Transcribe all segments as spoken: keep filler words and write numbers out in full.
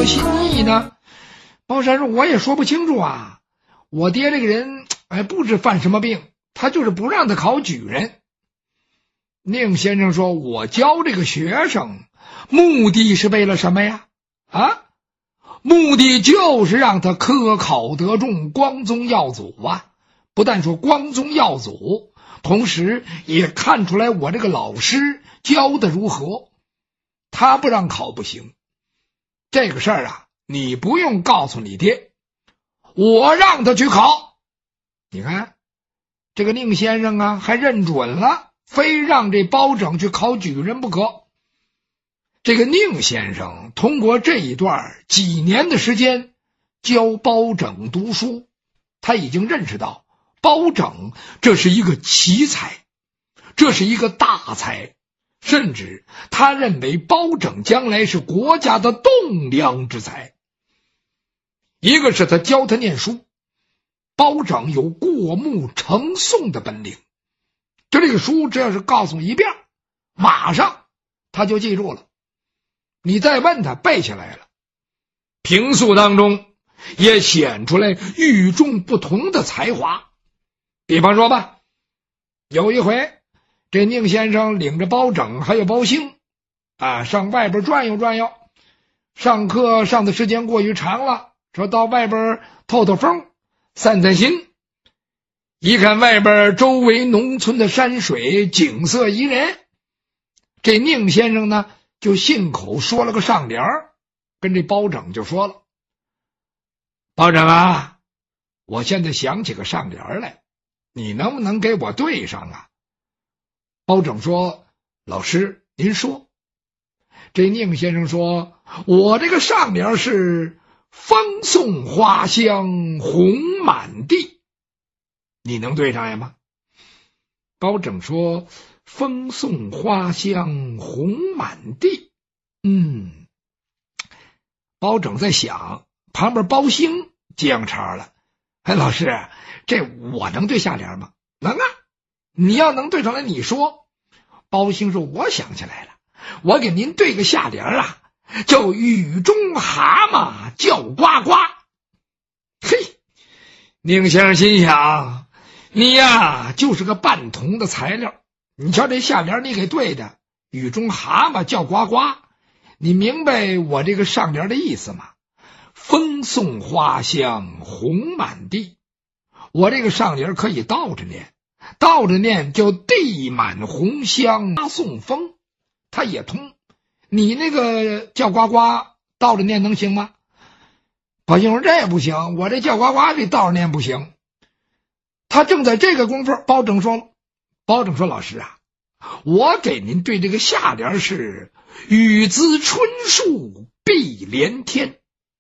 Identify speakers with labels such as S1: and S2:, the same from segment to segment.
S1: 有新意呢？包山说我也说不清楚啊，我爹这个人哎，不知犯什么病，他就是不让他考举人。宁先生说，我教这个学生目的是为了什么呀？啊，目的就是让他科考得中，光宗耀祖啊！不但说光宗耀祖，同时也看出来我这个老师教的如何。他不让考不行，这个事儿啊，你不用告诉你爹，我让他去考。你看这个宁先生啊，还认准了，非让这包拯去考举人不可。这个宁先生通过这一段几年的时间教包拯读书，他已经认识到包拯这是一个奇才，这是一个大才，甚至他认为包拯将来是国家的栋梁之才。一个是他教他念书，包拯有过目成诵的本领，就这个书只要是告诉一遍，马上他就记住了，你再问他背下来了。评述当中也显出来与众不同的才华。比方说吧，有一回这宁先生领着包拯还有包兴啊，上外边转悠转悠，上课上的时间过于长了，说到外边透透风，散散心。一看外边周围农村的山水景色宜人，这宁先生呢就信口说了个上联，跟这包拯就说了，包拯啊，我现在想起个上联来，你能不能给我对上啊？包拯说，老师您说。这宁先生说，我这个上联是风送花香红满地，你能对上呀吗？包拯说，风送花香红满地。嗯，包拯在想，旁边包兴接上茬了，哎，老师，这我能对下联吗？能啊，你要能对上来你说。包兴说，我想起来了，我给您对个下联啊，叫雨中蛤蟆叫呱呱。嘿，宁先生心想，你呀就是个半铜的材料，你瞧这下联你给对的，雨中蛤蟆叫呱呱，你明白我这个上联的意思吗？风送花香红满地，我这个上联可以倒着念，倒着念叫地满红香花送风，它也通。你那个叫呱呱倒着念能行吗？包兴说，这也不行，我这叫呱呱这倒着念不行。他正在这个功夫，包拯说了，包拯说，老师啊，我给您对这个下联是雨滋春树碧连天。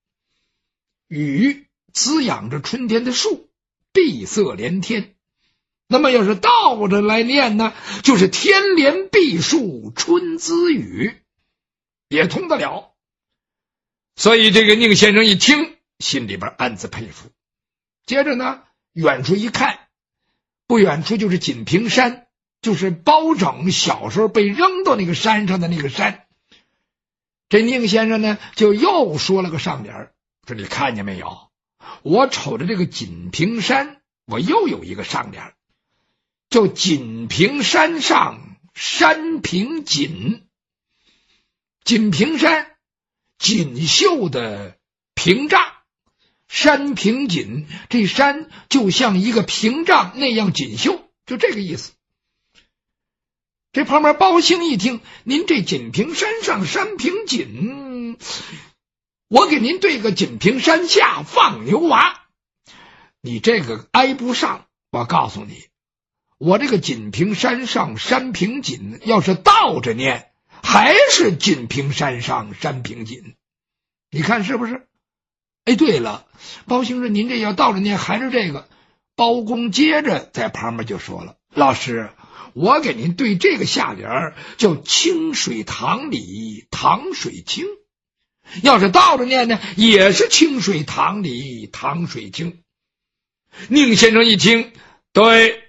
S1: 雨滋养着春天的树，碧色连天。那么要是倒着来念呢，就是天连碧树春滋雨，也通得了。所以这个宁先生一听，心里边暗自佩服。接着呢，远处一看，不远处就是锦屏山，就是包拯小时候被扔到那个山上的那个山。这宁先生呢就又说了个上联，说你看见没有，我瞅着这个锦屏山，我又有一个上联，叫锦屏山上山屏锦。锦屏山，锦绣的屏障，山屏锦，这山就像一个屏障那样锦绣，就这个意思。这旁边包兴一听，您这锦屏山上山屏锦，我给您对个锦屏山下放牛娃，你这个挨不上。我告诉你，我这个锦屏山上山屏锦要是倒着念，还是锦屏山上山屏锦，你看是不是？哎，对了，包兴说，您这要倒着念还是这个。包公接着在旁边就说了，老师，我给您对这个下联叫清水塘里塘水清，要是倒着念呢，也是清水塘里塘水清。宁先生一听，对，